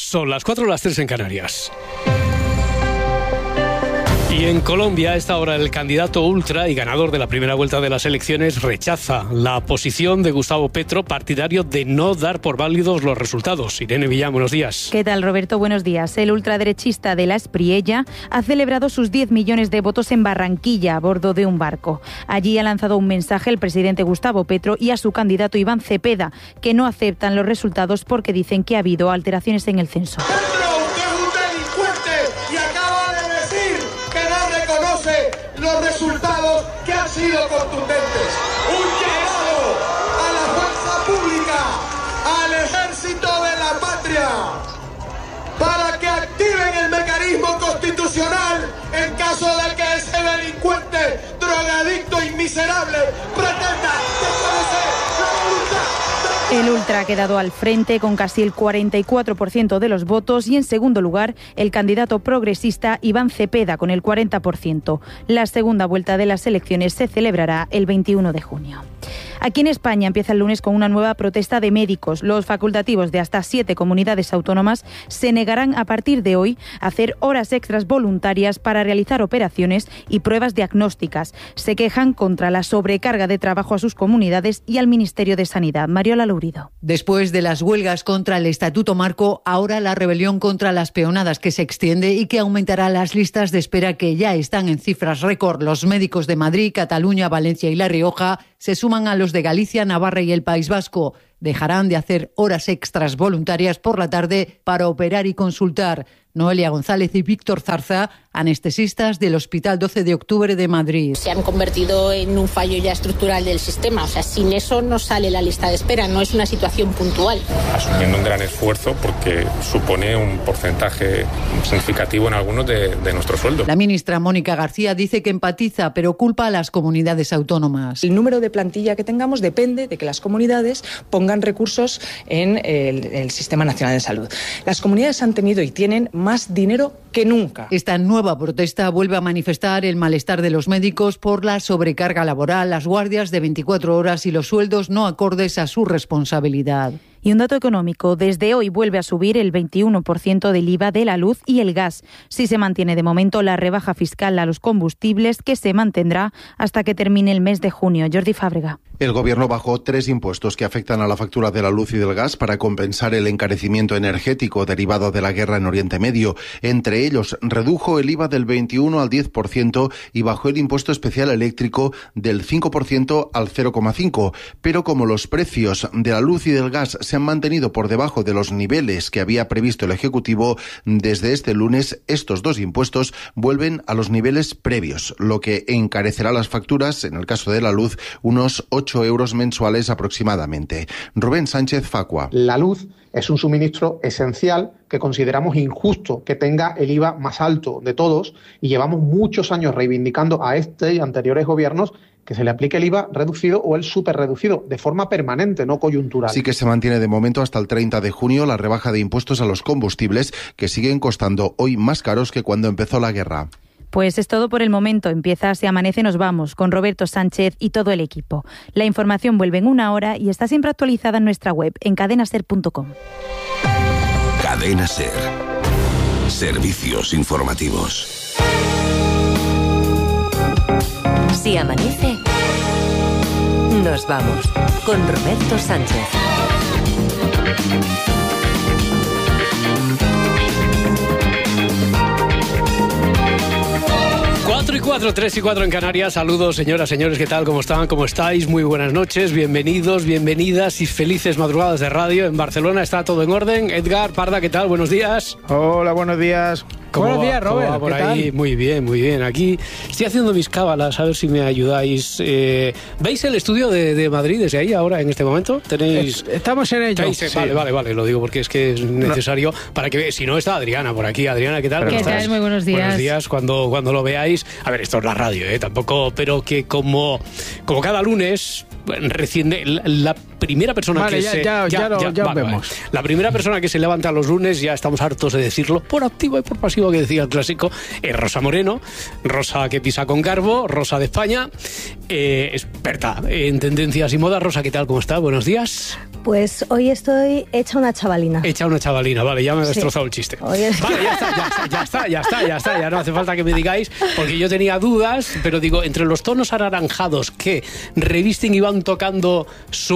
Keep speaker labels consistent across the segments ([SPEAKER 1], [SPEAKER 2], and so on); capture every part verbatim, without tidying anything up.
[SPEAKER 1] Son las cuatro, las tres en Canarias. Y en Colombia, a esta hora, el candidato ultra y ganador de la primera vuelta de las elecciones rechaza la posición de Gustavo Petro, partidario de no dar por válidos los resultados. Irene Villán, buenos días.
[SPEAKER 2] ¿Qué tal, Roberto? Buenos días. El ultraderechista de la Espriella ha celebrado sus diez millones de votos en Barranquilla a bordo de un barco. Allí ha lanzado un mensaje el presidente Gustavo Petro y a su candidato Iván Cepeda, que no aceptan los resultados porque dicen que ha habido alteraciones en el censo.
[SPEAKER 3] Los resultados que han sido contundentes. Un llamado a la fuerza pública, al ejército de la patria, para que activen el mecanismo constitucional en caso de que ese delincuente, drogadicto y miserable pretenda desconocer la voluntad.
[SPEAKER 2] El ultra ha quedado al frente con casi el cuarenta y cuatro por ciento de los votos y en segundo lugar el candidato progresista Iván Cepeda con el cuarenta por ciento. La segunda vuelta de las elecciones se celebrará el veintiuno de junio. Aquí en España empieza el lunes con una nueva protesta de médicos. Los facultativos de hasta siete comunidades autónomas se negarán a partir de hoy a hacer horas extras voluntarias para realizar operaciones y pruebas diagnósticas. Se quejan contra la sobrecarga de trabajo a sus comunidades y al Ministerio de Sanidad. Mariola Lourido.
[SPEAKER 4] Después de las huelgas contra el Estatuto Marco, ahora la rebelión contra las peonadas que se extiende y que aumentará las listas de espera que ya están en cifras récord. Los médicos de Madrid, Cataluña, Valencia y La Rioja se suman a los de Galicia, Navarra y el País Vasco. Dejarán de hacer horas extras voluntarias por la tarde para operar y consultar. Noelia González y Víctor Zarza, anestesistas del Hospital doce de octubre de Madrid.
[SPEAKER 5] Se han convertido en un fallo ya estructural del sistema. O sea, sin eso no sale la lista de espera, no es una situación puntual.
[SPEAKER 6] Asumiendo un gran esfuerzo porque supone un porcentaje significativo en algunos de, de nuestro sueldo.
[SPEAKER 4] La ministra Mónica García dice que empatiza, pero culpa a las comunidades autónomas.
[SPEAKER 7] El número de plantilla que tengamos depende de que las comunidades pongan recursos en el, el Sistema Nacional de Salud. Las comunidades han tenido y tienen más dinero que nunca.
[SPEAKER 4] Esta nueva protesta vuelve a manifestar el malestar de los médicos por la sobrecarga laboral, las guardias de veinticuatro horas y los sueldos no acordes a su responsabilidad.
[SPEAKER 2] Y un dato económico, desde hoy vuelve a subir el veintiuno por ciento del I V A de la luz y el gas. Si se mantiene de momento la rebaja fiscal a los combustibles, que se mantendrá hasta que termine el mes de junio. Jordi Fábrega.
[SPEAKER 8] El Gobierno bajó tres impuestos que afectan a la factura de la luz y del gas para compensar el encarecimiento energético derivado de la guerra en Oriente Medio. Entre ellos, redujo el I V A del veintiuno al diez por ciento y bajó el impuesto especial eléctrico del cinco por ciento al cero coma cinco por ciento. Pero como los precios de la luz y del gas se han mantenido por debajo de los niveles que había previsto el Ejecutivo, desde este lunes estos dos impuestos vuelven a los niveles previos, lo que encarecerá las facturas, en el caso de la luz, unos ocho euros mensuales aproximadamente. Rubén Sánchez Facua.
[SPEAKER 9] La luz es un suministro esencial que consideramos injusto que tenga el I V A más alto de todos y llevamos muchos años reivindicando a este y anteriores gobiernos que se le aplique el I V A reducido o el superreducido, de forma permanente, no coyuntural.
[SPEAKER 8] Sí que se mantiene de momento hasta el treinta de junio la rebaja de impuestos a los combustibles, que siguen costando hoy más caros que cuando empezó la guerra.
[SPEAKER 2] Pues es todo por el momento. Empieza Se Amanece, nos vamos, con Roberto Sánchez y todo el equipo. La información vuelve en una hora y está siempre actualizada en nuestra web, en cadena ser punto com.
[SPEAKER 10] Cadena Ser. Servicios informativos.
[SPEAKER 11] Si amanece, nos vamos con Roberto Sánchez.
[SPEAKER 1] cuatro y cuatro, tres y cuatro en Canarias. Saludos, señoras, señores, ¿qué tal? ¿Cómo están? ¿Cómo estáis? Muy buenas noches, bienvenidos, bienvenidas y felices madrugadas de radio. En Barcelona está todo en orden. Edgar Parda, ¿qué tal? Buenos días.
[SPEAKER 12] Hola, buenos días.
[SPEAKER 1] Buenos
[SPEAKER 12] va,
[SPEAKER 1] días, Robert.
[SPEAKER 12] ¿Cómo va por
[SPEAKER 1] ¿Qué
[SPEAKER 12] ahí?
[SPEAKER 1] Tal? Muy bien, muy bien. Aquí estoy haciendo mis cábalas, a ver si me ayudáis. Eh, ¿Veis el estudio de, de Madrid desde ahí ahora, en este momento? ¿Tenéis?
[SPEAKER 12] Estamos en ello.
[SPEAKER 1] Sí. Vale, vale, vale. Lo digo porque es que es necesario no. para que... Si no, está Adriana por aquí. Adriana, ¿qué tal?
[SPEAKER 2] ¿Qué tal? Muy buenos días.
[SPEAKER 1] Buenos días. Cuando, cuando lo veáis... A ver, esto es la radio, ¿eh? Tampoco... Pero que como, como cada lunes... Recién de, la, la primera persona
[SPEAKER 12] vale,
[SPEAKER 1] que
[SPEAKER 12] ya,
[SPEAKER 1] se
[SPEAKER 12] ya, ya, ya, lo, ya
[SPEAKER 1] vale,
[SPEAKER 12] vemos
[SPEAKER 1] vale. La primera persona que se levanta los lunes, ya estamos hartos de decirlo, por activa y por pasiva. clásico que decía el clásico, es Rosa Moreno, Rosa que pisa con garbo, Rosa de España, eh, experta en tendencias y moda. Rosa, ¿qué tal? ¿Cómo está? Buenos días.
[SPEAKER 13] Pues hoy estoy hecha una chavalina.
[SPEAKER 1] Hecha una chavalina, vale, ya me he
[SPEAKER 13] Sí.
[SPEAKER 1] destrozado el chiste.
[SPEAKER 13] Hoy es-
[SPEAKER 1] Vale, ya está, ya está, ya está, ya está, ya está, ya no hace falta que me digáis, porque yo tenía dudas, pero digo, entre los tonos anaranjados que revisten y van tocando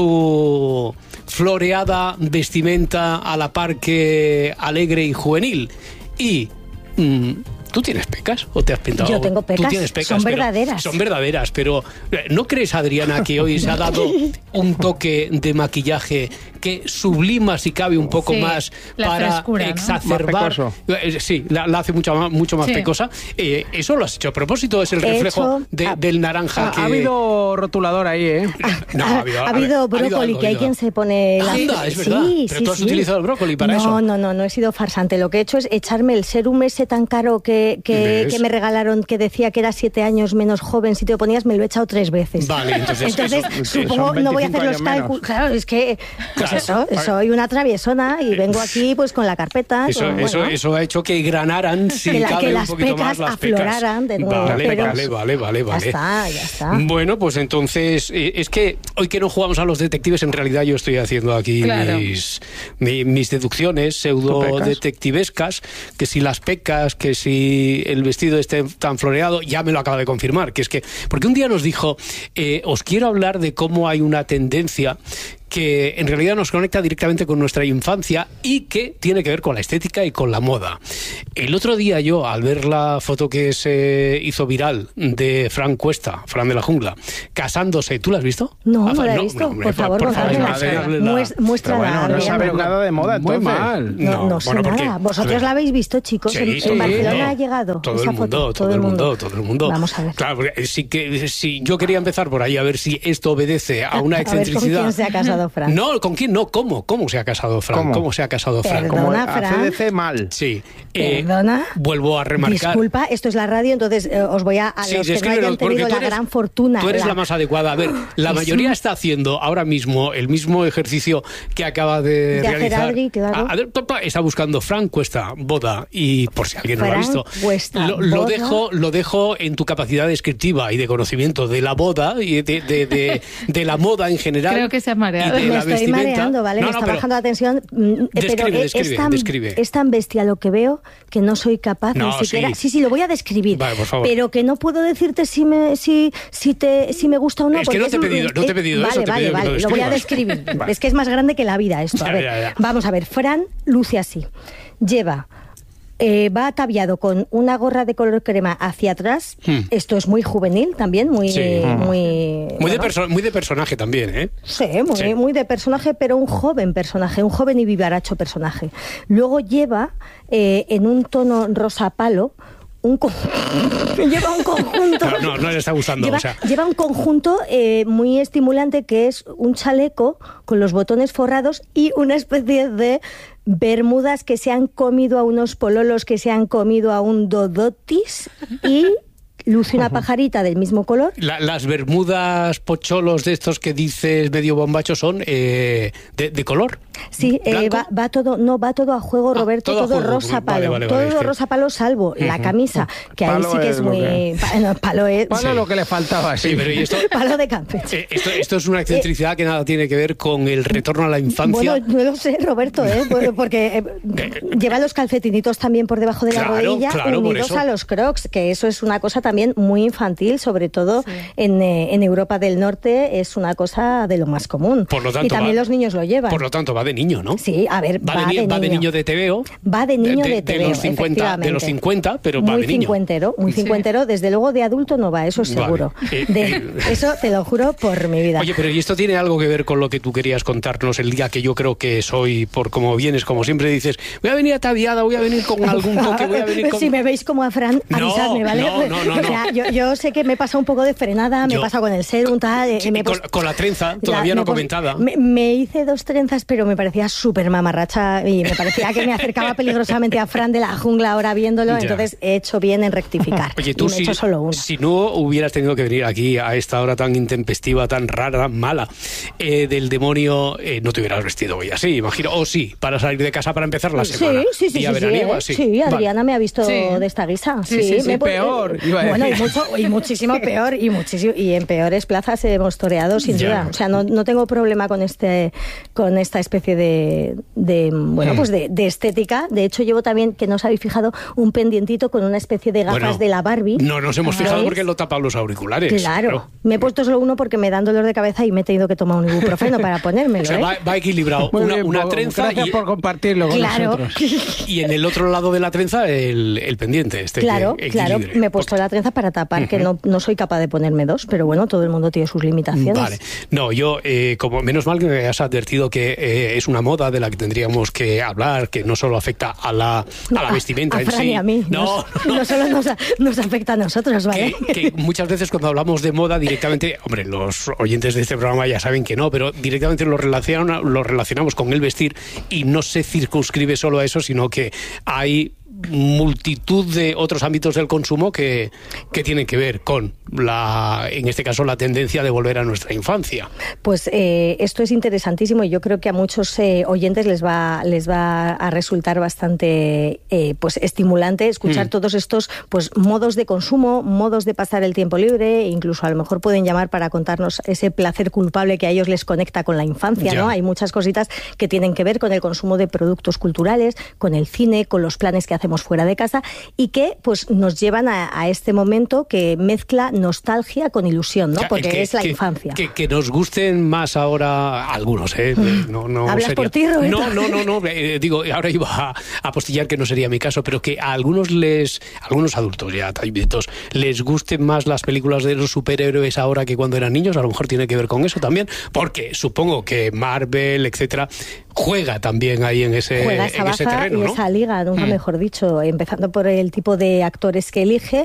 [SPEAKER 1] su floreada vestimenta a la par que alegre y juvenil, y... mm, ¿tú tienes pecas o te has pintado?
[SPEAKER 13] Yo tengo pecas,
[SPEAKER 1] ¿Tú tienes pecas?
[SPEAKER 13] son
[SPEAKER 1] pero-
[SPEAKER 13] verdaderas.
[SPEAKER 1] Son verdaderas, pero eh, ¿no crees, Adriana, que hoy se ha dado un toque de maquillaje que sublima, si cabe, un poco
[SPEAKER 14] Sí,
[SPEAKER 1] más
[SPEAKER 14] la
[SPEAKER 1] para
[SPEAKER 14] frescura, ¿no?
[SPEAKER 1] exacerbar?
[SPEAKER 12] Más
[SPEAKER 1] Eh, Sí, la, la hace mucho más, mucho más
[SPEAKER 14] Sí.
[SPEAKER 1] pecosa. Eh, ¿Eso lo has hecho a propósito? ¿Es el
[SPEAKER 13] He
[SPEAKER 1] reflejo
[SPEAKER 13] hecho-
[SPEAKER 1] de-
[SPEAKER 13] ah,
[SPEAKER 1] del naranja
[SPEAKER 12] Ha,
[SPEAKER 1] que...?
[SPEAKER 12] ha habido rotulador ahí, ¿eh?
[SPEAKER 1] No,
[SPEAKER 13] ha,
[SPEAKER 1] habido,
[SPEAKER 13] ha habido brócoli,
[SPEAKER 1] algo,
[SPEAKER 13] que hay
[SPEAKER 1] ha habido.
[SPEAKER 13] quien se pone... la-
[SPEAKER 1] Anda, es verdad.
[SPEAKER 13] Sí,
[SPEAKER 1] Pero
[SPEAKER 13] sí,
[SPEAKER 1] tú has
[SPEAKER 13] sí.
[SPEAKER 1] utilizado el brócoli para
[SPEAKER 13] no,
[SPEAKER 1] eso.
[SPEAKER 13] No, no, no he sido farsante. Lo que he hecho es echarme el serum ese tan caro que, que,
[SPEAKER 1] ¿Ves?
[SPEAKER 13] que me regalaron, que decía que era siete años menos joven. Si te lo ponías, me lo he echado tres veces.
[SPEAKER 1] Vale, entonces eso-
[SPEAKER 13] supongo,
[SPEAKER 12] son
[SPEAKER 13] no voy a hacer
[SPEAKER 12] veinticinco
[SPEAKER 13] los
[SPEAKER 12] años menos.
[SPEAKER 13] cálculos. Claro, es que, pues
[SPEAKER 1] Claro.
[SPEAKER 13] eso, soy una traviesona y vengo aquí pues con la carpeta.
[SPEAKER 1] Eso,
[SPEAKER 13] con,
[SPEAKER 1] eso,
[SPEAKER 13] bueno,
[SPEAKER 1] eso ha hecho que granaran, si
[SPEAKER 13] Que la-
[SPEAKER 1] cabe,
[SPEAKER 13] que
[SPEAKER 1] un
[SPEAKER 13] las
[SPEAKER 1] poquito
[SPEAKER 13] pecas
[SPEAKER 1] más las pecas.
[SPEAKER 13] afloraran de nuevo,
[SPEAKER 1] Vale,
[SPEAKER 13] pero-
[SPEAKER 1] vale, vale, vale,
[SPEAKER 13] Ya
[SPEAKER 1] vale.
[SPEAKER 13] está, ya está.
[SPEAKER 1] Bueno, pues entonces, eh, es que hoy que no jugamos a los detectives, en realidad yo estoy haciendo aquí
[SPEAKER 14] Claro.
[SPEAKER 1] mis, mi- mis deducciones pseudo-detectivescas, que si las pecas, que si el vestido esté tan floreado, ya me lo acaba de confirmar, que es que, porque un día nos dijo, eh, os quiero hablar de cómo hay una tendencia que en realidad nos conecta directamente con nuestra infancia y que tiene que ver con la estética y con la moda. El otro día yo, al ver la foto que se hizo viral de Fran Cuesta, Fran de la Jungla, casándose, ¿tú la has visto?
[SPEAKER 13] No,
[SPEAKER 1] Ah,
[SPEAKER 13] no la he visto.
[SPEAKER 1] hombre,
[SPEAKER 13] Por favor,
[SPEAKER 1] favor,
[SPEAKER 13] Gonzalo,
[SPEAKER 1] enseñarle la-
[SPEAKER 13] mues- muéstrala,
[SPEAKER 12] Pero bueno, no
[SPEAKER 13] Adriana.
[SPEAKER 12] sabes nada de moda,
[SPEAKER 1] Muy
[SPEAKER 12] entonces.
[SPEAKER 1] mal.
[SPEAKER 13] No, no, sé
[SPEAKER 1] bueno, porque-
[SPEAKER 13] nada. ¿Vosotros la habéis visto, chicos?
[SPEAKER 1] Sí,
[SPEAKER 13] en,
[SPEAKER 1] sí,
[SPEAKER 13] en Barcelona
[SPEAKER 1] no.
[SPEAKER 13] ha llegado
[SPEAKER 1] todo
[SPEAKER 13] esa
[SPEAKER 1] el mundo,
[SPEAKER 13] foto.
[SPEAKER 1] todo el mundo, todo el mundo.
[SPEAKER 13] Vamos a ver.
[SPEAKER 1] Claro, porque sí que sí, yo quería empezar por ahí a ver si esto obedece a una
[SPEAKER 13] A ver con
[SPEAKER 1] excentricidad.
[SPEAKER 13] quién se ha casado Fran.
[SPEAKER 1] No, ¿con quién? No, ¿cómo? ¿Cómo se ha casado Fran? ¿Cómo,
[SPEAKER 12] ¿Cómo?
[SPEAKER 1] se ha casado Fran?
[SPEAKER 13] Perdona,
[SPEAKER 12] Como
[SPEAKER 13] Fran.
[SPEAKER 12] a C D C mal.
[SPEAKER 1] Sí. Eh,
[SPEAKER 13] Perdona.
[SPEAKER 1] vuelvo a remarcar.
[SPEAKER 13] Disculpa, esto es la radio, entonces eh, os voy a, a
[SPEAKER 1] Sí,
[SPEAKER 13] los que no
[SPEAKER 1] descríbelo,
[SPEAKER 13] hayan
[SPEAKER 1] porque
[SPEAKER 13] tenido
[SPEAKER 1] tú
[SPEAKER 13] la
[SPEAKER 1] eres-
[SPEAKER 13] gran fortuna.
[SPEAKER 1] Tú eres
[SPEAKER 13] la-
[SPEAKER 1] la más adecuada. A ver, la
[SPEAKER 13] Es
[SPEAKER 1] mayoría
[SPEAKER 13] un-
[SPEAKER 1] está haciendo ahora mismo el mismo ejercicio que acaba de,
[SPEAKER 13] De hacer
[SPEAKER 1] realizar.
[SPEAKER 13] Adri, claro.
[SPEAKER 1] A- a ver, pa, pa, está buscando Fran Cuesta, boda, y por si alguien no lo ha
[SPEAKER 13] Fran
[SPEAKER 1] visto,
[SPEAKER 13] Cuesta,
[SPEAKER 1] lo, lo
[SPEAKER 13] boda.
[SPEAKER 1] dejo, lo dejo en tu capacidad descriptiva y de conocimiento de la boda y de, de, de, de la moda en general.
[SPEAKER 14] Creo que se ha mareado.
[SPEAKER 1] y de
[SPEAKER 13] Me
[SPEAKER 1] la
[SPEAKER 13] estoy
[SPEAKER 1] vestimenta.
[SPEAKER 13] mareando, ¿vale?
[SPEAKER 1] No,
[SPEAKER 13] Me
[SPEAKER 1] no,
[SPEAKER 13] está
[SPEAKER 1] pero-
[SPEAKER 13] bajando la tensión. mm, eh, pero
[SPEAKER 1] Describe,
[SPEAKER 13] es-
[SPEAKER 1] describe,
[SPEAKER 13] es, tan,
[SPEAKER 1] describe.
[SPEAKER 13] es tan bestia lo que veo que no soy capaz
[SPEAKER 1] No,
[SPEAKER 13] ni siquiera.
[SPEAKER 1] sí.
[SPEAKER 13] Sí, sí, lo voy a describir.
[SPEAKER 1] Vale, por favor.
[SPEAKER 13] Pero que no puedo decirte si me, si, si te, si me gusta o no.
[SPEAKER 1] Es que
[SPEAKER 13] porque
[SPEAKER 1] no te he
[SPEAKER 13] un-
[SPEAKER 1] pedido- no te he pedido
[SPEAKER 13] vale,
[SPEAKER 1] eso, te he
[SPEAKER 13] vale,
[SPEAKER 1] pedido que
[SPEAKER 13] vale.
[SPEAKER 1] lo
[SPEAKER 13] Lo voy a
[SPEAKER 1] describas.
[SPEAKER 13] describir.
[SPEAKER 1] Vale.
[SPEAKER 13] Es que es más grande que la vida esto. A
[SPEAKER 1] Ya,
[SPEAKER 13] ver,
[SPEAKER 1] ya, ya.
[SPEAKER 13] vamos a ver. Fran luce así. Lleva. eh, va ataviado con una gorra de color crema hacia atrás.
[SPEAKER 1] Hmm.
[SPEAKER 13] Esto es muy juvenil también, muy,
[SPEAKER 1] Sí.
[SPEAKER 13] muy,
[SPEAKER 1] Muy, de
[SPEAKER 13] bueno,
[SPEAKER 1] perso- muy de personaje también, ¿eh?
[SPEAKER 13] Sí, muy,
[SPEAKER 1] Sí.
[SPEAKER 13] muy de personaje, pero un joven personaje, un joven y vivaracho personaje. Luego lleva eh, en un tono rosa palo un co- lleva un conjunto.
[SPEAKER 1] No, no, no le está gustando.
[SPEAKER 13] Lleva,
[SPEAKER 1] o sea,
[SPEAKER 13] lleva un conjunto eh, muy estimulante que es un chaleco con los botones forrados y una especie de bermudas que se han comido a unos pololos que se han comido a un dodotis y luce una pajarita del mismo color.
[SPEAKER 1] la- las bermudas pocholos de estos que dices medio bombacho son eh, de, de color.
[SPEAKER 13] Sí, eh,
[SPEAKER 1] ¿Blanco?
[SPEAKER 13] va, va todo, no, va todo a juego, Roberto,
[SPEAKER 1] todo a
[SPEAKER 13] todo,
[SPEAKER 1] juego.
[SPEAKER 13] rosa
[SPEAKER 1] Vale,
[SPEAKER 13] palo,
[SPEAKER 1] vale, vale,
[SPEAKER 13] todo
[SPEAKER 1] es que-
[SPEAKER 13] rosa palo salvo la
[SPEAKER 1] Ujú.
[SPEAKER 13] camisa, que ahí
[SPEAKER 12] Palo
[SPEAKER 13] sí que
[SPEAKER 12] es
[SPEAKER 13] es
[SPEAKER 12] lo
[SPEAKER 13] muy...
[SPEAKER 12] que-
[SPEAKER 13] pa- no, palo es...
[SPEAKER 12] Palo es lo que le faltaba, sí.
[SPEAKER 1] Sí, pero ¿y esto?
[SPEAKER 13] Palo de Campeche.
[SPEAKER 1] Eh, esto, esto es una excentricidad que nada tiene que ver con el retorno a la infancia.
[SPEAKER 13] Bueno, no lo sé, Roberto, ¿eh? Bueno, porque eh, lleva los calcetinitos también por debajo de la
[SPEAKER 1] Claro,
[SPEAKER 13] rodilla,
[SPEAKER 1] claro, por
[SPEAKER 13] unidos
[SPEAKER 1] eso.
[SPEAKER 13] a los crocs, que eso es una cosa también muy infantil, sobre todo en, eh, en Europa del Norte es una cosa de lo más común.
[SPEAKER 1] Por lo tanto,
[SPEAKER 13] y también
[SPEAKER 1] va-
[SPEAKER 13] los niños lo llevan.
[SPEAKER 1] Por lo tanto, va de niño, ¿no?
[SPEAKER 13] Sí, a ver,
[SPEAKER 1] Va,
[SPEAKER 13] va,
[SPEAKER 1] de, ni-
[SPEAKER 13] de
[SPEAKER 1] va de
[SPEAKER 13] niño.
[SPEAKER 1] niño de T V O.
[SPEAKER 13] Va de niño de,
[SPEAKER 1] de,
[SPEAKER 13] T V O,
[SPEAKER 1] los cincuenta, de los
[SPEAKER 13] efectivamente.
[SPEAKER 1] cincuenta, pero va
[SPEAKER 13] muy
[SPEAKER 1] de niño.
[SPEAKER 13] cincuentero, muy
[SPEAKER 1] Sí.
[SPEAKER 13] cincuentero. Desde luego de adulto no va, eso es
[SPEAKER 1] Vale.
[SPEAKER 13] seguro.
[SPEAKER 1] Eh,
[SPEAKER 13] De-
[SPEAKER 1] eh.
[SPEAKER 13] Eso te lo juro por mi vida.
[SPEAKER 1] Oye, pero ¿y esto tiene algo que ver con lo que tú querías contarnos el día que yo creo que soy, por como vienes, como siempre dices, voy a venir ataviada, voy a venir con algún toque, voy a venir con...
[SPEAKER 13] Si me veis como a Fran,
[SPEAKER 1] No,
[SPEAKER 13] avisadme, ¿vale?
[SPEAKER 1] no, no, no,
[SPEAKER 13] O sea, yo, yo sé que me he pasado un poco de frenada, me
[SPEAKER 1] Yo-
[SPEAKER 13] he pasado con el serum, tal. eh,
[SPEAKER 1] Sí,
[SPEAKER 13] me he
[SPEAKER 1] con,
[SPEAKER 13] puesto-
[SPEAKER 1] con la trenza, todavía
[SPEAKER 13] la-
[SPEAKER 1] no
[SPEAKER 13] me pos-
[SPEAKER 1] comentada.
[SPEAKER 13] Me, me hice dos trenzas, pero me parecía súper mamarracha y me parecía que me acercaba peligrosamente a Fran de la jungla ahora viéndolo,
[SPEAKER 1] Ya.
[SPEAKER 13] entonces he hecho bien en rectificar.
[SPEAKER 1] Oye, tú
[SPEAKER 13] y me he
[SPEAKER 1] si,
[SPEAKER 13] hecho solo una.
[SPEAKER 1] si no hubieras tenido que venir aquí a esta hora tan intempestiva, tan rara, tan mala eh, del demonio, eh, no te hubieras vestido hoy así, imagino. O sí, para salir de casa para empezar la semana.
[SPEAKER 13] Sí, sí, sí,
[SPEAKER 1] Día
[SPEAKER 13] sí, sí,
[SPEAKER 1] veraniego,
[SPEAKER 13] ¿eh?
[SPEAKER 1] así.
[SPEAKER 13] Sí,
[SPEAKER 1] Vale.
[SPEAKER 13] Adriana me ha visto
[SPEAKER 12] Sí.
[SPEAKER 13] de esta guisa.
[SPEAKER 12] Sí, sí, sí,
[SPEAKER 13] me he pu-
[SPEAKER 12] peor, iba a
[SPEAKER 13] Bueno, y,
[SPEAKER 12] decir.
[SPEAKER 13] mucho, y muchísimo peor, y muchísimo, y en peores plazas hemos toreado, sin
[SPEAKER 1] Ya.
[SPEAKER 13] duda. O sea, no, no tengo problema con este, con esta especie de, de bueno,
[SPEAKER 1] Hmm.
[SPEAKER 13] pues de, de estética. De hecho, llevo también, que no os habéis fijado, un pendientito con una especie de gafas
[SPEAKER 1] Bueno,
[SPEAKER 13] de la Barbie.
[SPEAKER 1] No nos hemos fijado
[SPEAKER 13] ¿Veis?
[SPEAKER 1] porque lo tapan los auriculares.
[SPEAKER 13] Claro, me he puesto solo uno porque me dan dolor de cabeza y me he tenido que tomar un ibuprofeno para ponérmelo.
[SPEAKER 1] O sea,
[SPEAKER 13] ¿eh?
[SPEAKER 1] va, va equilibrado.
[SPEAKER 12] Muy
[SPEAKER 1] Una,
[SPEAKER 12] bien,
[SPEAKER 1] una
[SPEAKER 12] por-
[SPEAKER 1] trenza
[SPEAKER 12] gracias
[SPEAKER 1] y,
[SPEAKER 12] por compartirlo con
[SPEAKER 13] Claro.
[SPEAKER 12] nosotros.
[SPEAKER 1] y en el otro lado de la trenza el, el pendiente. Este
[SPEAKER 13] Claro,
[SPEAKER 1] que
[SPEAKER 13] claro,
[SPEAKER 1] equilibre.
[SPEAKER 13] me he puesto la trenza para tapar, que no, no soy capaz de ponerme dos, pero bueno, todo el mundo tiene sus limitaciones.
[SPEAKER 1] Vale. No, yo, eh, como menos mal que me has advertido que eh, es una moda de la que tendríamos que hablar, que no solo afecta a la, a la
[SPEAKER 13] A-
[SPEAKER 1] vestimenta
[SPEAKER 13] a
[SPEAKER 1] en
[SPEAKER 13] Fran
[SPEAKER 1] sí.
[SPEAKER 13] y a mí.
[SPEAKER 1] No,
[SPEAKER 13] no, no solo nos, nos afecta a nosotros, ¿vale?
[SPEAKER 1] que, que muchas veces cuando hablamos de moda directamente, hombre, los oyentes de este programa ya saben que no, pero directamente lo, relaciona- lo relacionamos con el vestir y no se circunscribe solo a eso, sino que hay multitud de otros ámbitos del consumo que, que tienen que ver con la, en este caso, la tendencia de volver a nuestra infancia.
[SPEAKER 13] Pues eh, esto es interesantísimo y yo creo que a muchos eh, oyentes les va, les va a resultar bastante eh, pues estimulante escuchar
[SPEAKER 14] Mm.
[SPEAKER 13] todos estos pues modos de consumo, modos de pasar el tiempo libre, e incluso a lo mejor pueden llamar para contarnos ese placer culpable que a ellos les conecta con la infancia,
[SPEAKER 14] Ya.
[SPEAKER 13] ¿no? Hay muchas cositas que tienen que ver con el consumo de productos culturales, con el cine, con los planes que hacemos fuera de casa y que pues nos llevan a, a este momento que mezcla nostalgia con ilusión, ¿no?
[SPEAKER 1] O sea,
[SPEAKER 13] Porque
[SPEAKER 1] que-
[SPEAKER 13] es la
[SPEAKER 1] que-
[SPEAKER 13] infancia.
[SPEAKER 1] Que, que nos gusten más ahora algunos, ¿eh? No, no
[SPEAKER 13] ¿Hablas
[SPEAKER 1] sería-
[SPEAKER 13] por ti, Roberto?
[SPEAKER 1] No, no, no, no. eh, digo, ahora iba a apostillar que no sería mi caso, pero que a algunos les, a algunos adultos ya, talliditos, les gusten más las películas de los superhéroes ahora que cuando eran niños, a lo mejor tiene que ver con eso también, porque supongo que Marvel, etcétera, juega también ahí en ese,
[SPEAKER 13] Juega esa
[SPEAKER 1] en ese
[SPEAKER 13] baza
[SPEAKER 1] terreno,
[SPEAKER 13] y
[SPEAKER 1] ¿no?
[SPEAKER 13] esa liga, nunca
[SPEAKER 1] Mm.
[SPEAKER 13] mejor dicho, empezando por el tipo de actores que elige,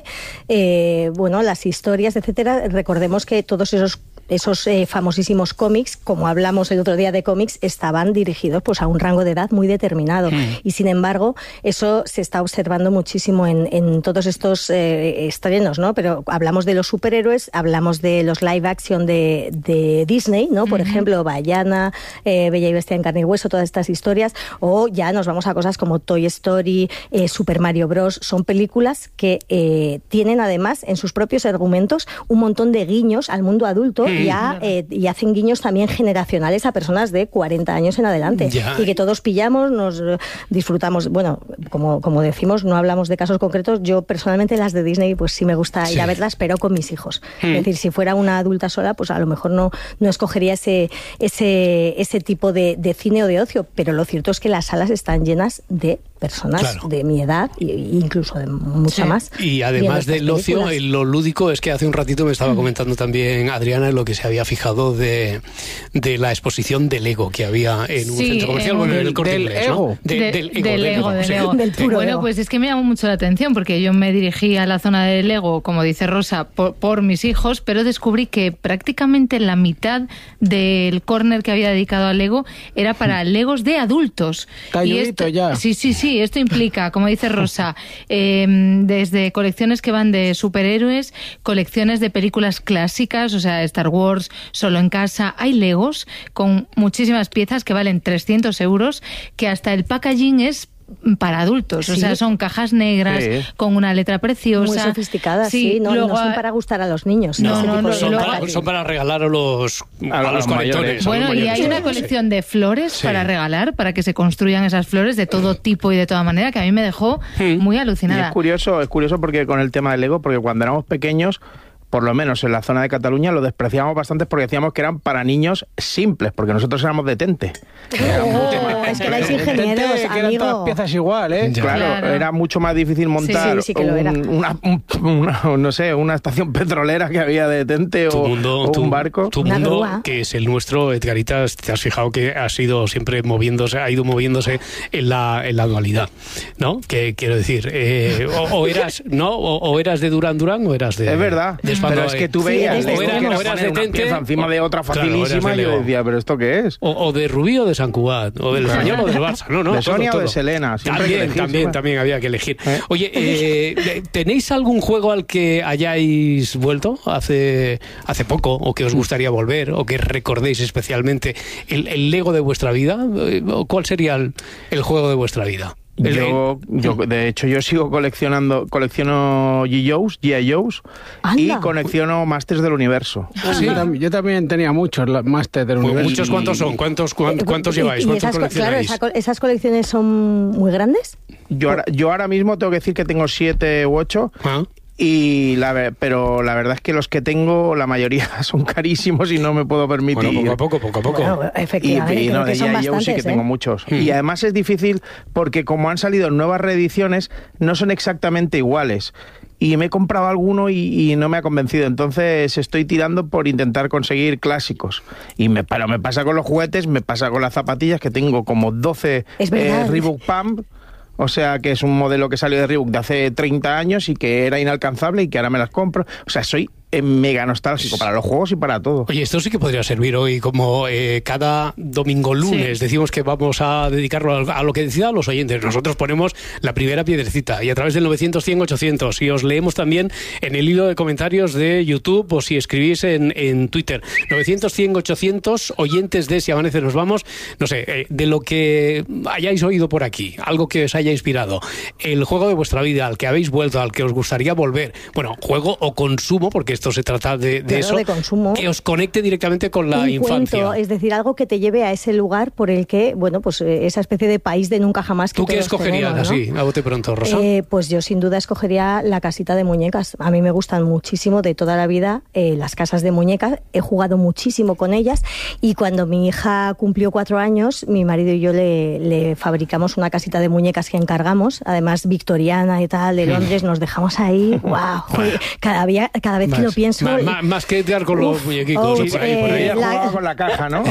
[SPEAKER 13] eh, bueno, las historias, etcétera. Recordemos que todos esos esos eh, famosísimos cómics, como hablamos el otro día de cómics, estaban dirigidos pues a un rango de edad muy determinado.
[SPEAKER 14] Mm.
[SPEAKER 13] Y sin embargo, eso se está observando muchísimo en, en todos estos eh, estrenos, ¿no? Pero hablamos de los superhéroes, hablamos de los live action de, de Disney, ¿no? Por
[SPEAKER 14] Ujú.
[SPEAKER 13] ejemplo, Vaiana, eh, Bella y Bestia en carne y hueso, todas estas historias, o ya nos vamos a cosas como Toy Story, eh, Super Mario Bros. Son películas que eh, tienen además en sus propios argumentos un montón de guiños al mundo adulto
[SPEAKER 14] Mm.
[SPEAKER 13] y, a, eh, y hacen guiños también generacionales a personas de cuarenta años en adelante.
[SPEAKER 14] Ya.
[SPEAKER 13] Y que todos pillamos, nos eh, disfrutamos. Bueno, como, como decimos, no hablamos de casos concretos. Yo personalmente las de Disney pues sí me gusta ir
[SPEAKER 14] Sí.
[SPEAKER 13] a verlas, pero con mis hijos.
[SPEAKER 14] Mm.
[SPEAKER 13] Es decir, si fuera una adulta sola, pues a lo mejor no, no escogería ese, ese, ese tipo de, de cine o de ocio. Pero lo cierto es que las salas están llenas de personas
[SPEAKER 1] Claro.
[SPEAKER 13] de mi edad e incluso de mucha
[SPEAKER 1] Sí.
[SPEAKER 13] más.
[SPEAKER 1] Y además
[SPEAKER 13] viendo
[SPEAKER 1] del
[SPEAKER 13] estas
[SPEAKER 1] ocio,
[SPEAKER 13] películas.
[SPEAKER 1] en lo lúdico es que hace un ratito me estaba comentando también Adriana en lo que se había fijado de, de la exposición del Lego que había en un
[SPEAKER 15] Sí,
[SPEAKER 1] centro comercial,
[SPEAKER 15] en
[SPEAKER 1] bueno, en
[SPEAKER 15] un-
[SPEAKER 1] el Corte
[SPEAKER 12] del
[SPEAKER 1] Inglés,
[SPEAKER 12] Ego.
[SPEAKER 1] ¿no? De-
[SPEAKER 15] De-
[SPEAKER 1] del Ego.
[SPEAKER 15] del Ego, del
[SPEAKER 1] sí.
[SPEAKER 15] Ego. Bueno, pues es que me llamó mucho la atención porque yo me dirigí a la zona del Lego, como dice Rosa, por, por mis hijos, pero descubrí que prácticamente la mitad del córner que había dedicado al Lego era para Legos de adultos.
[SPEAKER 12] Calludito
[SPEAKER 15] Y esto-
[SPEAKER 12] ya.
[SPEAKER 15] Sí, sí, sí, esto implica, como dice Rosa, eh, desde colecciones que van de superhéroes, colecciones de películas clásicas, o sea, Star Wars, Solo en casa. Hay Legos con muchísimas piezas que valen trescientos euros, que hasta el packaging es para adultos, o
[SPEAKER 13] Sí.
[SPEAKER 15] sea, son cajas negras
[SPEAKER 13] Sí.
[SPEAKER 15] con una letra preciosa.
[SPEAKER 13] Muy sofisticadas, sí, no,
[SPEAKER 15] luego
[SPEAKER 13] no son
[SPEAKER 15] ha-
[SPEAKER 13] para gustar a los niños.
[SPEAKER 15] No,
[SPEAKER 13] ese
[SPEAKER 15] no,
[SPEAKER 13] tipo
[SPEAKER 15] no,
[SPEAKER 13] de
[SPEAKER 1] Son,
[SPEAKER 15] luego-
[SPEAKER 1] para, son para regalar a los, a los,
[SPEAKER 12] los
[SPEAKER 1] cuarentones.
[SPEAKER 12] mayores.
[SPEAKER 1] a los
[SPEAKER 15] Bueno, y
[SPEAKER 1] mayores.
[SPEAKER 15] hay una colección de flores
[SPEAKER 1] Sí.
[SPEAKER 15] para regalar, para que se construyan esas flores de todo tipo y de toda manera, que a mí me dejó muy
[SPEAKER 12] Y
[SPEAKER 15] alucinada.
[SPEAKER 12] es curioso, es curioso porque con el tema del Lego, porque cuando éramos pequeños por lo menos en la zona de Cataluña, lo despreciábamos bastante porque decíamos que eran para niños simples, porque nosotros éramos de Tente.
[SPEAKER 13] Oh, es que erais ingenieros,
[SPEAKER 12] Tente, que eran
[SPEAKER 13] amigo.
[SPEAKER 12] todas piezas igual, ¿eh? Claro,
[SPEAKER 15] Claro.
[SPEAKER 12] era mucho más difícil montar
[SPEAKER 13] Sí, sí, sí que lo
[SPEAKER 12] un-
[SPEAKER 13] era.
[SPEAKER 12] una, un- una- no sé, una estación petrolera que había de Tente
[SPEAKER 1] Tu
[SPEAKER 12] o,
[SPEAKER 1] mundo,
[SPEAKER 12] o
[SPEAKER 1] tu,
[SPEAKER 12] un barco.
[SPEAKER 1] tu
[SPEAKER 13] Una
[SPEAKER 1] mundo,
[SPEAKER 13] grúa.
[SPEAKER 1] que es el nuestro, Edgarita, te has fijado que ha sido siempre moviéndose, ha ido moviéndose en la, en la dualidad, ¿no? Que quiero decir, eh, o, o eras, ¿no? O, o eras de Durán Durán o eras de.
[SPEAKER 12] Es verdad,
[SPEAKER 1] de Espando-
[SPEAKER 12] pero es que tú
[SPEAKER 13] Sí,
[SPEAKER 12] veías
[SPEAKER 13] eres de
[SPEAKER 12] Lego
[SPEAKER 1] o
[SPEAKER 12] que
[SPEAKER 1] eras,
[SPEAKER 12] era
[SPEAKER 1] o eras
[SPEAKER 12] poner
[SPEAKER 1] de
[SPEAKER 12] una
[SPEAKER 1] Tente
[SPEAKER 12] pieza encima de otra
[SPEAKER 1] Claro, eras de
[SPEAKER 12] facilísima y yo
[SPEAKER 1] Lego.
[SPEAKER 12] decía, ¿pero esto qué es?
[SPEAKER 1] O, o de Rubí o de San Cugat, o del Español o del Barça, no, no.
[SPEAKER 12] De Sonia
[SPEAKER 1] todo,
[SPEAKER 12] o de
[SPEAKER 1] todo.
[SPEAKER 12] Selena, siempre hay que
[SPEAKER 1] También,
[SPEAKER 12] elegir,
[SPEAKER 1] también,
[SPEAKER 12] siempre.
[SPEAKER 1] también había que elegir.
[SPEAKER 12] ¿Eh?
[SPEAKER 1] Oye, eh, ¿tenéis algún juego al que hayáis vuelto hace, hace poco, o que os gustaría volver, o que recordéis especialmente el, el Lego de vuestra vida? Eh, ¿Cuál sería el, el juego de vuestra vida? El-
[SPEAKER 12] Yo, yo, de hecho, yo sigo coleccionando, colecciono G I. Joes, G I. Joes, y
[SPEAKER 13] Anda.
[SPEAKER 12] colecciono Masters del Universo.
[SPEAKER 1] ¿Ah, sí?
[SPEAKER 12] Mm.
[SPEAKER 14] Yo también, yo también tenía muchos los másteres del
[SPEAKER 1] Pues
[SPEAKER 14] universo.
[SPEAKER 1] muchos, ¿cuántos son? ¿Cuántos, cuán- ¿Cuántos
[SPEAKER 13] Y-
[SPEAKER 1] lleváis?
[SPEAKER 13] y
[SPEAKER 1] ¿Cuántos
[SPEAKER 13] esas, co- claro,
[SPEAKER 1] coleccionáis?
[SPEAKER 13] esa co- esas colecciones son muy grandes.
[SPEAKER 12] Yo ahora, yo ahora mismo tengo que decir que tengo siete u ocho.
[SPEAKER 1] Ah.
[SPEAKER 12] Y la, ve- pero la verdad es que los que tengo, la mayoría son carísimos y no me puedo permitir.
[SPEAKER 1] Bueno, poco a poco, poco a poco.
[SPEAKER 13] Bueno, efectivamente,
[SPEAKER 12] Y, y
[SPEAKER 13] creo
[SPEAKER 12] no,
[SPEAKER 13] que
[SPEAKER 12] de
[SPEAKER 13] son
[SPEAKER 12] G I. Joe sí que
[SPEAKER 13] bastantes,
[SPEAKER 12] tengo
[SPEAKER 13] ¿eh?
[SPEAKER 12] muchos.
[SPEAKER 1] Mm.
[SPEAKER 12] Y además es difícil porque como han salido nuevas reediciones, no son exactamente iguales. Y me he comprado alguno y, y no me ha convencido. Entonces estoy tirando por intentar conseguir clásicos. Y me, pero me pasa con los juguetes, me pasa con las zapatillas, que tengo como doce
[SPEAKER 13] Es verdad.
[SPEAKER 12] eh, Reebok Pump. O sea, que es un modelo que salió de Reebok de hace treinta años y que era inalcanzable y que ahora me las compro. O sea, soy eh, mega nostálgico para los juegos y para todo.
[SPEAKER 1] Oye, esto sí que podría servir hoy, como eh, cada domingo lunes
[SPEAKER 15] Sí.
[SPEAKER 1] decimos que vamos a dedicarlo a, a lo que decidan los oyentes. Nosotros ponemos la primera piedrecita y a través del novecientos cien ochocientos, y os leemos también en el hilo de comentarios de YouTube o si escribís en, en Twitter. novecientos cien ochocientos, oyentes de Si Amanece Nos Vamos, no sé, eh, de lo que hayáis oído por aquí, algo que os haya inspirado, el juego de vuestra vida, al que habéis vuelto, al que os gustaría volver, bueno, juego o consumo, porque esto se trata de, de
[SPEAKER 13] Claro,
[SPEAKER 1] eso,
[SPEAKER 13] de consumo.
[SPEAKER 1] que os conecte directamente con la
[SPEAKER 13] Un
[SPEAKER 1] infancia.
[SPEAKER 13] cuento, es decir, algo que te lleve a ese lugar por el que, bueno, pues eh, esa especie de país de nunca jamás que
[SPEAKER 1] ¿Tú qué
[SPEAKER 13] todos
[SPEAKER 1] escogerías
[SPEAKER 13] tenemos, ¿no?
[SPEAKER 1] así, a bote pronto, Rosa?
[SPEAKER 13] Eh, pues yo sin duda escogería la casita de muñecas. A mí me gustan muchísimo de toda la vida eh, las casas de muñecas. He jugado muchísimo con ellas y cuando mi hija cumplió cuatro años, mi marido y yo le, le fabricamos una casita de muñecas que encargamos, además victoriana y tal, de Londres. Nos dejamos ahí, wow. Cada, día, cada vez que lo pienso...
[SPEAKER 1] Más, más- más que Edgar con los
[SPEAKER 13] Uf,
[SPEAKER 1] muñequicos.
[SPEAKER 13] oh,
[SPEAKER 1] por ahí, por ahí.
[SPEAKER 13] eh,
[SPEAKER 12] Ella
[SPEAKER 13] la-
[SPEAKER 12] jugaba con la caja, ¿no?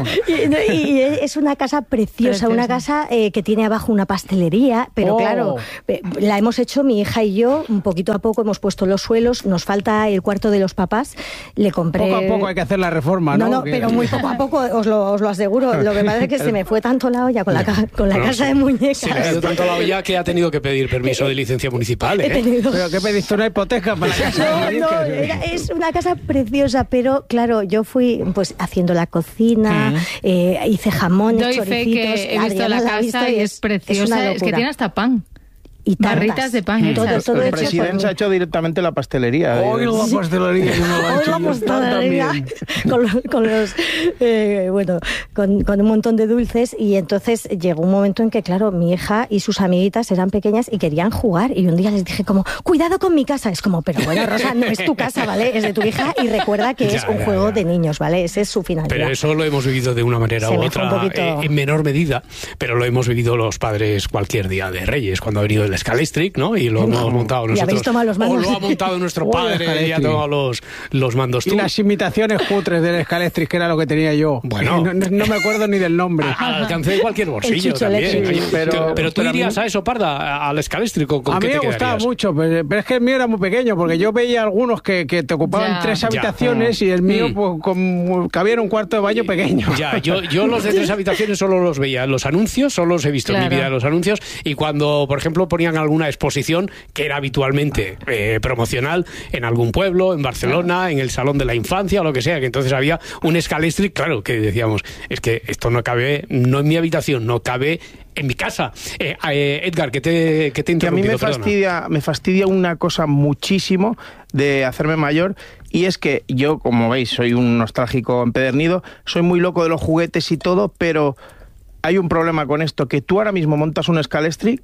[SPEAKER 13] y, y es una casa preciosa,
[SPEAKER 15] Preciosa.
[SPEAKER 13] una casa eh, que tiene abajo una pastelería, pero
[SPEAKER 14] Oh.
[SPEAKER 13] claro, eh, la hemos hecho mi hija y yo, un poquito a poco hemos puesto los suelos, nos falta el cuarto de los papás, le compré...
[SPEAKER 14] Poco a poco hay que hacer la reforma, ¿no?
[SPEAKER 13] No, no,
[SPEAKER 14] Que-
[SPEAKER 13] pero muy poco a poco, os lo, os lo aseguro. Lo que pasa es que se me fue tanto la olla con la, ca- con la
[SPEAKER 1] No,
[SPEAKER 13] casa
[SPEAKER 1] sí.
[SPEAKER 13] de muñecas.
[SPEAKER 1] Se le ha ido tanto la olla que ha tenido que pedir permiso de licencia municipal,
[SPEAKER 13] He
[SPEAKER 1] ¿eh?
[SPEAKER 13] tenido-
[SPEAKER 14] ¿Pero qué pediste? ¿Una hipoteca para la casa? de
[SPEAKER 13] No, no,
[SPEAKER 14] muñecas?
[SPEAKER 13] era- es una casa preciosa, pero claro, yo fui pues haciendo la cocina, eh, hice jamones,
[SPEAKER 15] Doy fe
[SPEAKER 13] choricitos.
[SPEAKER 15] que he visto
[SPEAKER 13] Adriana
[SPEAKER 15] la
[SPEAKER 13] ha visto
[SPEAKER 15] casa y es
[SPEAKER 13] una
[SPEAKER 15] preciosa. Es, que
[SPEAKER 13] locura.
[SPEAKER 15] tiene hasta pan.
[SPEAKER 13] Y tartas.
[SPEAKER 15] barritas de pan
[SPEAKER 13] Todo,
[SPEAKER 15] hechas.
[SPEAKER 13] todo
[SPEAKER 12] El
[SPEAKER 13] hecho por
[SPEAKER 12] presidente se ha
[SPEAKER 13] mí.
[SPEAKER 12] hecho directamente la pastelería.
[SPEAKER 14] Hoy la pastelería. yo me lo he
[SPEAKER 13] Hoy
[SPEAKER 14] hecho
[SPEAKER 13] la
[SPEAKER 14] yo
[SPEAKER 13] pastelería
[SPEAKER 14] también.
[SPEAKER 13] con los, con los, eh, bueno, con, con un montón de dulces y entonces llegó un momento en que claro, mi hija y sus amiguitas eran pequeñas y querían jugar y un día les dije como, cuidado con mi casa, es como, pero bueno, Rosa, no es tu casa, ¿vale? Es de tu hija y recuerda que
[SPEAKER 1] Ya,
[SPEAKER 13] es un
[SPEAKER 1] ya,
[SPEAKER 13] juego
[SPEAKER 1] ya.
[SPEAKER 13] de niños, ¿vale? Ese es su finalidad.
[SPEAKER 1] Pero eso lo hemos vivido de una manera
[SPEAKER 13] Se
[SPEAKER 1] u
[SPEAKER 13] me fue
[SPEAKER 1] otra,
[SPEAKER 13] un poquito-
[SPEAKER 1] eh, en menor medida, pero lo hemos vivido los padres cualquier día de Reyes, cuando ha venido el Scalestric, ¿no? Y lo hemos montado
[SPEAKER 13] Y
[SPEAKER 1] nosotros.
[SPEAKER 13] habéis tomado los
[SPEAKER 1] o
[SPEAKER 13] mandos.
[SPEAKER 1] lo ha montado nuestro
[SPEAKER 14] Uy,
[SPEAKER 1] padre y ha
[SPEAKER 14] Scalestric.
[SPEAKER 1] tomado los, los mandos
[SPEAKER 14] Y
[SPEAKER 1] tú.
[SPEAKER 14] las imitaciones cutres del Scalestric, que era lo que tenía yo.
[SPEAKER 1] Bueno.
[SPEAKER 14] No, no- no me acuerdo ni del nombre.
[SPEAKER 1] Al alcance de cualquier bolsillo
[SPEAKER 13] Chucho
[SPEAKER 1] también.
[SPEAKER 13] Electric.
[SPEAKER 1] Oye,
[SPEAKER 12] Pero-
[SPEAKER 1] pero, pero tú
[SPEAKER 12] pero a mí-
[SPEAKER 1] irías a eso, Parda, al Scalestric, ¿con, con
[SPEAKER 14] A
[SPEAKER 1] qué
[SPEAKER 14] mí
[SPEAKER 1] te
[SPEAKER 14] me gustaba
[SPEAKER 1] quedarías?
[SPEAKER 14] mucho, pero, pero es que el mío era muy pequeño, porque yo veía algunos que, que te ocupaban
[SPEAKER 15] Ya.
[SPEAKER 14] tres
[SPEAKER 1] Ya.
[SPEAKER 14] habitaciones y el mío
[SPEAKER 1] Mm.
[SPEAKER 14] pues, con- cabía en un cuarto de baño pequeño.
[SPEAKER 1] Ya, yo, yo los de tres habitaciones solo los veía en los anuncios, solo los he visto en
[SPEAKER 15] Claro.
[SPEAKER 1] mi vida en los anuncios, y cuando, por ejemplo, ponían alguna exposición que era habitualmente eh, promocional en algún pueblo, en Barcelona, en el Salón de la Infancia o lo que sea, que entonces había un Scalestric, claro, que decíamos, es que esto no cabe, no en mi habitación, no cabe en mi casa. Eh, eh, Edgar, que te, que te he
[SPEAKER 12] Que a mí me
[SPEAKER 1] interrumpido, perdona.
[SPEAKER 12] fastidia, me fastidia una cosa muchísimo de hacerme mayor, y es que yo, como veis, soy un nostálgico empedernido, soy muy loco de los juguetes y todo, pero hay un problema con esto, que tú ahora mismo montas un Scalestric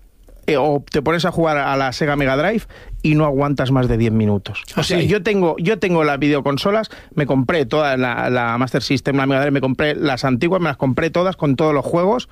[SPEAKER 12] eh, o te pones a jugar a la Sega Mega Drive y no aguantas más de diez minutos. O sea,
[SPEAKER 1] sí.
[SPEAKER 12] yo tengo yo tengo las videoconsolas, me compré toda la, la Master System, la Mega Drive, me compré las antiguas, me las compré todas con todos los juegos.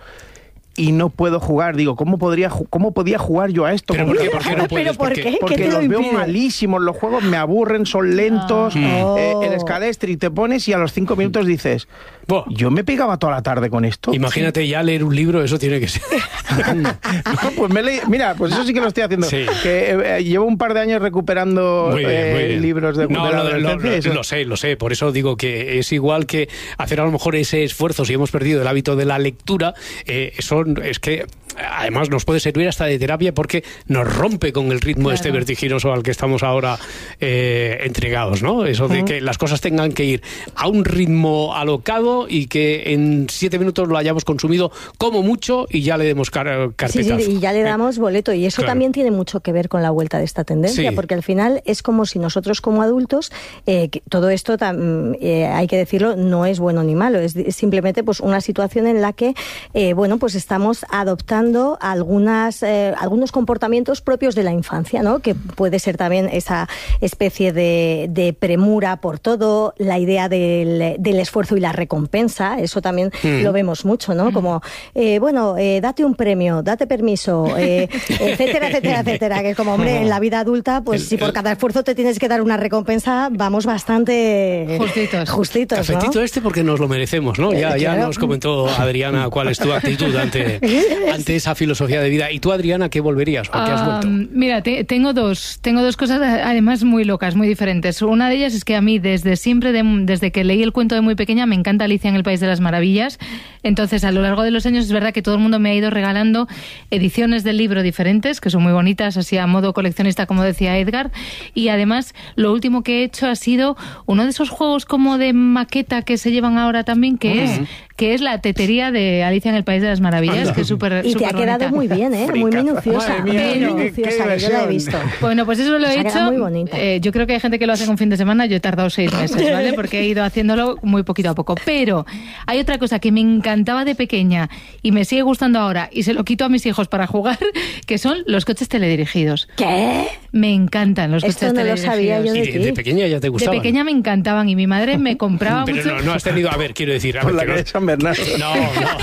[SPEAKER 12] Y no puedo jugar. Digo, ¿cómo podría cómo podía jugar yo a esto?
[SPEAKER 1] ¿Pero por qué? ¿Por qué no puedes?
[SPEAKER 13] ¿Pero por qué?
[SPEAKER 12] Porque
[SPEAKER 13] ¿Qué te lo
[SPEAKER 12] los veo
[SPEAKER 13] impide?
[SPEAKER 12] malísimos, los juegos me aburren, son lentos.
[SPEAKER 13] Oh.
[SPEAKER 12] Eh, el Scalestri te pones y a los cinco minutos dices,
[SPEAKER 1] Buah.
[SPEAKER 12] yo me pegaba toda la tarde con esto.
[SPEAKER 1] Imagínate ya leer un libro, eso tiene que ser.
[SPEAKER 12] No, pues me leí, mira, pues eso sí que lo estoy haciendo.
[SPEAKER 1] Sí.
[SPEAKER 12] Que eh, llevo un par de años recuperando
[SPEAKER 1] Muy bien,
[SPEAKER 12] eh,
[SPEAKER 1] muy bien.
[SPEAKER 12] libros de,
[SPEAKER 1] no,
[SPEAKER 12] de la
[SPEAKER 1] lo, lo,
[SPEAKER 12] adolescencia.
[SPEAKER 1] lo,
[SPEAKER 12] y eso.
[SPEAKER 1] lo sé, lo sé. Por eso digo que es igual que hacer a lo mejor ese esfuerzo. Si hemos perdido el hábito de la lectura, eh, eso es que además nos puede servir hasta de terapia porque nos rompe con el ritmo
[SPEAKER 15] Claro.
[SPEAKER 1] este vertiginoso al que estamos ahora eh, entregados, ¿no? Eso de
[SPEAKER 13] Ujú.
[SPEAKER 1] que las cosas tengan que ir a un ritmo alocado y que en siete minutos lo hayamos consumido como mucho y ya le demos car
[SPEAKER 13] Sí,
[SPEAKER 1] carpetazo.
[SPEAKER 13] sí, y ya le damos boleto. Y eso
[SPEAKER 1] Claro.
[SPEAKER 13] también tiene mucho que ver con la vuelta de esta tendencia,
[SPEAKER 1] Sí.
[SPEAKER 13] porque al final es como si nosotros como adultos, eh, que todo esto, tam, eh, hay que decirlo, no es bueno ni malo, es, es simplemente pues una situación en la que, eh, bueno, pues estamos adoptando algunas, eh, algunos comportamientos propios de la infancia, ¿no? Que puede ser también esa especie de, de premura por todo, la idea del, del esfuerzo y la recompensa, eso también
[SPEAKER 16] Mm.
[SPEAKER 13] lo vemos mucho, ¿no? Como, eh, bueno, eh, date un premio, date permiso, eh, etcétera, etcétera, etcétera, que es como, hombre, en la vida adulta, pues
[SPEAKER 1] El-
[SPEAKER 13] si por
[SPEAKER 1] el-
[SPEAKER 13] cada esfuerzo te tienes que dar una recompensa, vamos bastante
[SPEAKER 15] Justitos.
[SPEAKER 13] justitos, ¿no?
[SPEAKER 1] Cafetito este porque nos lo merecemos, ¿no? Ya,
[SPEAKER 13] Eh,
[SPEAKER 1] ya
[SPEAKER 13] claro.
[SPEAKER 1] nos comentó Adriana cuál es tu actitud ante, ante esa filosofía de vida. ¿Y tú, Adriana, qué volverías? ¿Por qué has vuelto?
[SPEAKER 15] Um, mira, te- tengo dos, tengo dos cosas además muy locas, muy diferentes. Una de ellas es que a mí desde siempre, de- desde que leí el cuento de muy pequeña, me encanta Alicia en el País de las Maravillas. Entonces, a lo largo de los años es verdad que todo el mundo me ha ido regalando ediciones del libro diferentes, que son muy bonitas, así a modo coleccionista, como decía Edgar. Y además, lo último que he hecho ha sido uno de esos juegos como de maqueta que se llevan ahora también, que es que es la tetería de Alicia en el País de las Maravillas,
[SPEAKER 1] Anda.
[SPEAKER 15] que es súper
[SPEAKER 13] Y te ha quedado muy bien, ¿eh? Muy minuciosa,
[SPEAKER 12] Madre mía,
[SPEAKER 13] muy
[SPEAKER 12] qué- qué
[SPEAKER 13] minuciosa, que yo la he visto.
[SPEAKER 15] Bueno, pues eso lo
[SPEAKER 13] Se
[SPEAKER 15] he
[SPEAKER 13] ha quedado
[SPEAKER 15] hecho.
[SPEAKER 13] muy bonita.
[SPEAKER 15] eh, yo creo que hay gente que lo hace en un fin de semana. Yo he tardado seis meses, ¿vale? Porque he ido haciéndolo muy poquito a poco. Pero hay otra cosa que me encantaba de pequeña y me sigue gustando ahora y se lo quito a mis hijos para jugar, que son los coches teledirigidos.
[SPEAKER 13] ¿Qué?
[SPEAKER 15] Me encantan los
[SPEAKER 13] Esto
[SPEAKER 15] coches
[SPEAKER 13] no lo
[SPEAKER 15] teledirigidos.
[SPEAKER 13] sabía yo
[SPEAKER 1] ¿Y
[SPEAKER 13] de
[SPEAKER 1] de,
[SPEAKER 13] ti.
[SPEAKER 1] de pequeña ya te
[SPEAKER 15] De
[SPEAKER 1] gustaban?
[SPEAKER 15] pequeña me encantaban y mi madre me compraba
[SPEAKER 1] Pero
[SPEAKER 15] mucho.
[SPEAKER 1] no, no has tenido... A ver, quiero decir... A
[SPEAKER 12] Por
[SPEAKER 1] ver,
[SPEAKER 12] la
[SPEAKER 1] que
[SPEAKER 12] calle
[SPEAKER 1] no-
[SPEAKER 12] San Bernardo.
[SPEAKER 1] No,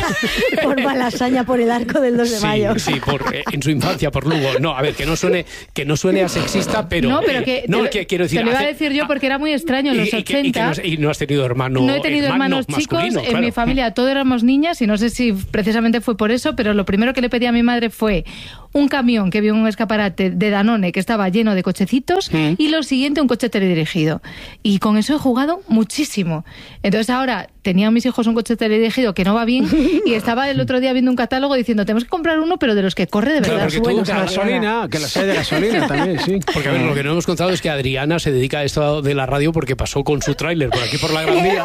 [SPEAKER 1] no.
[SPEAKER 13] Por Malasaña, por el arco del dos de
[SPEAKER 1] Sí,
[SPEAKER 13] mayo.
[SPEAKER 1] sí, por, eh, en su infancia, por Lugo. No, a ver, que no suene, que no suene a sexista, pero...
[SPEAKER 15] no, pero
[SPEAKER 1] eh,
[SPEAKER 15] que,
[SPEAKER 1] no,
[SPEAKER 15] te, lo-
[SPEAKER 1] que quiero decir...
[SPEAKER 15] te lo iba a
[SPEAKER 1] hace-
[SPEAKER 15] decir yo porque era muy extraño en
[SPEAKER 1] y,
[SPEAKER 15] los
[SPEAKER 1] y que- y que
[SPEAKER 15] ochenta.
[SPEAKER 1] no, has- y no has tenido hermano
[SPEAKER 15] No he tenido
[SPEAKER 1] hermano
[SPEAKER 15] hermanos chicos,
[SPEAKER 1] masculino,
[SPEAKER 15] en
[SPEAKER 1] claro.
[SPEAKER 15] mi familia todos éramos niñas y no sé si precisamente fue por eso, pero lo primero que le pedí a mi madre fue un camión que vio en un escaparate de Danone que estaba lleno de cochecitos
[SPEAKER 1] Mm.
[SPEAKER 15] y lo siguiente un coche teledirigido. Y con eso he jugado muchísimo. Entonces ahora tenían mis hijos un coche teledirigido que no va bien y estaba el otro día viendo un catálogo diciendo tenemos que comprar uno pero de los que corre de
[SPEAKER 1] Claro,
[SPEAKER 15] verdad.
[SPEAKER 1] porque tú-
[SPEAKER 15] Bueno,
[SPEAKER 14] Que la gasolina, que las hay de gasolina también, sí.
[SPEAKER 1] Porque a ver, lo que no hemos contado es que Adriana se dedica a esto de la radio porque pasó con su tráiler por aquí por la Gran Vía.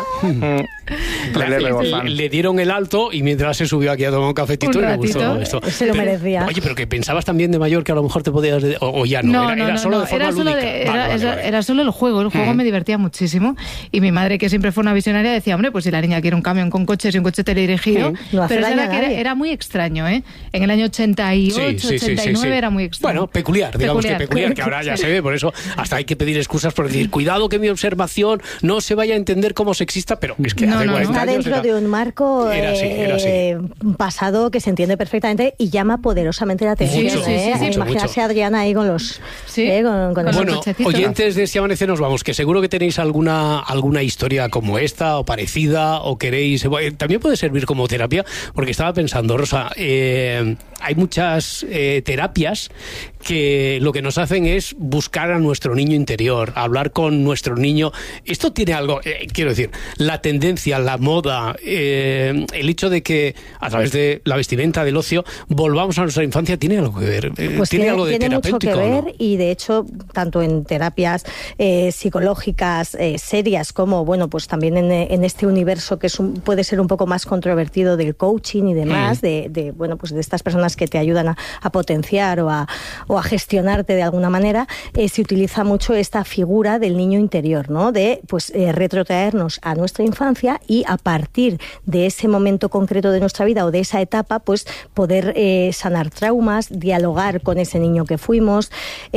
[SPEAKER 12] Tráiler de
[SPEAKER 1] le,
[SPEAKER 12] Gozán.
[SPEAKER 1] le dieron el alto y mientras se subió aquí a tomar un cafetito
[SPEAKER 15] Un
[SPEAKER 1] y le gustó
[SPEAKER 15] ratito.
[SPEAKER 1] esto.
[SPEAKER 13] Se lo
[SPEAKER 1] Pero-
[SPEAKER 13] merecía.
[SPEAKER 1] Oye, pero que pensabas también de mayor que a lo mejor te podías... de- o, o ya no,
[SPEAKER 15] No,
[SPEAKER 1] era,
[SPEAKER 15] no,
[SPEAKER 1] era
[SPEAKER 15] no,
[SPEAKER 1] solo
[SPEAKER 15] no,
[SPEAKER 1] de forma
[SPEAKER 15] era solo,
[SPEAKER 1] lúdica.
[SPEAKER 15] de-
[SPEAKER 1] Vale,
[SPEAKER 15] era,
[SPEAKER 1] vale,
[SPEAKER 15] era-
[SPEAKER 1] vale.
[SPEAKER 15] era solo el juego, el juego
[SPEAKER 1] Mm.
[SPEAKER 15] me divertía muchísimo y mi madre, que siempre fue una visionaria, decía, hombre, pues si la niña quiere un camión con coches y un coche teledirigido,
[SPEAKER 13] No hace
[SPEAKER 15] pero es
[SPEAKER 13] daño
[SPEAKER 15] verdad
[SPEAKER 13] a
[SPEAKER 15] que era,
[SPEAKER 13] nadie.
[SPEAKER 15] era muy extraño, ¿eh? En el año ochenta y ocho,
[SPEAKER 1] Sí, sí, sí,
[SPEAKER 15] ochenta y nueve
[SPEAKER 1] sí, sí.
[SPEAKER 15] era muy extraño.
[SPEAKER 1] Bueno, peculiar, digamos
[SPEAKER 15] Peculiar.
[SPEAKER 1] que peculiar, que ahora ya se ve, por eso hasta hay que pedir excusas por decir, cuidado que mi observación no se vaya a entender como sexista, pero es que
[SPEAKER 15] No,
[SPEAKER 1] hace
[SPEAKER 15] no, no.
[SPEAKER 1] cuarenta
[SPEAKER 13] Está
[SPEAKER 1] años
[SPEAKER 13] dentro
[SPEAKER 1] era-
[SPEAKER 13] de un marco
[SPEAKER 1] Era así, era así.
[SPEAKER 13] eh, pasado que se entiende perfectamente y llama poderosamente la atención.
[SPEAKER 1] Mucho,
[SPEAKER 15] sí, sí,
[SPEAKER 13] ¿eh?
[SPEAKER 15] sí,
[SPEAKER 1] mucho,
[SPEAKER 13] Imaginarse
[SPEAKER 1] mucho.
[SPEAKER 13] a Adriana ahí con los...
[SPEAKER 15] Sí,
[SPEAKER 13] eh, con, con
[SPEAKER 15] con
[SPEAKER 13] esos
[SPEAKER 15] los
[SPEAKER 1] Bueno,
[SPEAKER 15] cochecitos.
[SPEAKER 1] oyentes de Si Amanece nos vamos, que seguro que tenéis alguna alguna historia como esta o parecida o queréis... bueno, también puede servir como terapia, porque estaba pensando, Rosa, eh, hay muchas eh, terapias que lo que nos hacen es buscar a nuestro niño interior, hablar con nuestro niño. Esto tiene algo, eh, quiero decir, la tendencia, la moda, eh, el hecho de que a través de la vestimenta, del ocio, volvamos a nuestra infancia, ¿tiene algo que ver? Eh,
[SPEAKER 13] Pues
[SPEAKER 1] ¿Tiene,
[SPEAKER 13] tiene,
[SPEAKER 1] algo de
[SPEAKER 13] tiene mucho que
[SPEAKER 1] terapéutico o no?
[SPEAKER 13] ver y de hecho tanto en terapias eh, psicológicas eh, serias como bueno pues también en, en este universo que es un, puede ser un poco más controvertido del coaching y demás
[SPEAKER 1] Mm.
[SPEAKER 13] de, de bueno pues de estas personas técnicas que te ayudan a, a potenciar o a, o a gestionarte de alguna manera, eh, se utiliza mucho esta figura del niño interior, ¿no? De pues eh, retrotraernos a nuestra infancia y a partir de ese momento concreto de nuestra vida o de esa etapa, pues poder eh, sanar traumas, dialogar con ese niño que fuimos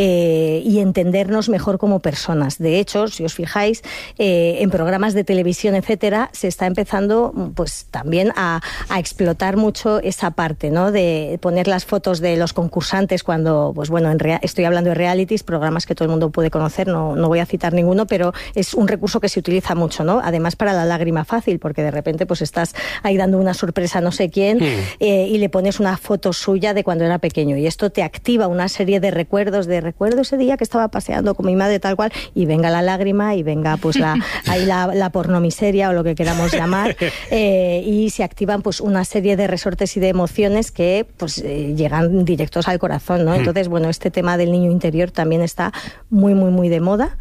[SPEAKER 13] eh, y entendernos mejor como personas. De hecho, si os fijáis, eh, en programas de televisión, etcétera, se está empezando pues también a, a explotar mucho esa parte, ¿no? De poner las fotos de los concursantes cuando, pues bueno, en rea- estoy hablando de realities, programas que todo el mundo puede conocer, no, no voy a citar ninguno, pero es un recurso que se utiliza mucho, ¿no? Además para la lágrima fácil, porque de repente pues estás ahí dando una sorpresa a no sé quién mm. eh, y le pones una foto suya de cuando era pequeño y esto te activa una serie de recuerdos, de recuerdo ese día que estaba paseando con mi madre tal cual y venga la lágrima y venga pues la, ahí la, la pornomiseria o lo que queramos llamar eh, y se activan pues una serie de resortes y de emociones que pues eh, llegan directos al corazón, ¿no? Entonces, bueno, este tema del niño interior también está muy, muy, muy de moda.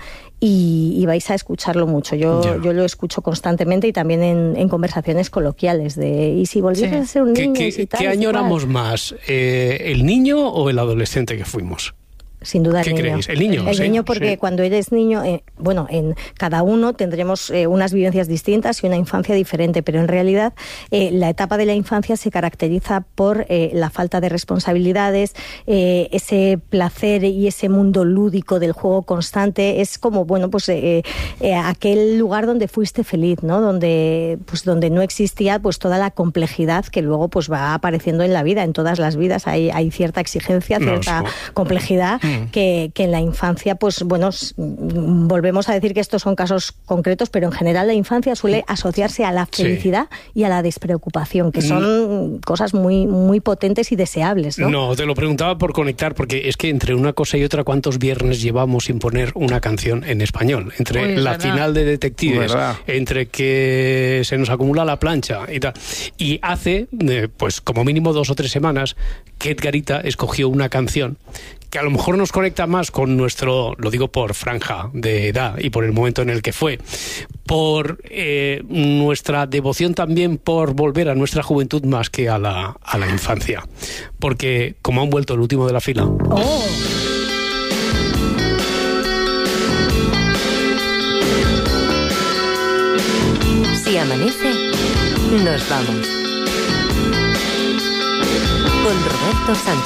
[SPEAKER 13] Y, y vais a escucharlo mucho. Yo, yeah. yo lo escucho constantemente y también en, en conversaciones coloquiales de ¿y si volvieras sí. a ser un niño?
[SPEAKER 1] ¿Qué, qué, ¿qué añoramos más? Eh, ¿El niño o el adolescente que fuimos?
[SPEAKER 13] Sin duda
[SPEAKER 1] ¿Qué
[SPEAKER 13] el niño.
[SPEAKER 1] creéis? El niño.
[SPEAKER 13] El
[SPEAKER 1] sí,
[SPEAKER 13] niño porque
[SPEAKER 1] sí.
[SPEAKER 13] cuando eres niño, eh, bueno, en cada uno tendremos eh, unas vivencias distintas y una infancia diferente, pero en realidad eh, la etapa de la infancia se caracteriza por eh, la falta de responsabilidades, eh, ese placer y ese mundo lúdico del juego constante. Es como, bueno, pues eh, eh, aquel lugar donde fuiste feliz, ¿no? Donde, pues donde no existía pues toda la complejidad que luego pues va apareciendo en la vida, en todas las vidas. Hay, hay cierta exigencia, cierta no, complejidad. Que, que en la infancia, pues bueno, volvemos a decir que estos son casos concretos, pero en general la infancia suele asociarse a la felicidad sí. y a la despreocupación, que son mm. cosas muy, muy potentes y deseables, ¿no?
[SPEAKER 1] No, te lo preguntaba por conectar, porque es que entre una cosa y otra, ¿cuántos viernes llevamos sin poner una canción en español? Entre Uy, la verdad. final de Detectives, entre que se nos acumula la plancha y tal. Y hace, eh, pues como mínimo dos o tres semanas, que Edgarita escogió una canción que a lo mejor nos conecta más con nuestro, lo digo por franja de edad y por el momento en el que fue, por eh, nuestra devoción también por volver a nuestra juventud más que a la, a la infancia. Porque como han vuelto el último de la fila...
[SPEAKER 13] Oh.
[SPEAKER 11] Si amanece, nos vamos. Con Roberto Sánchez.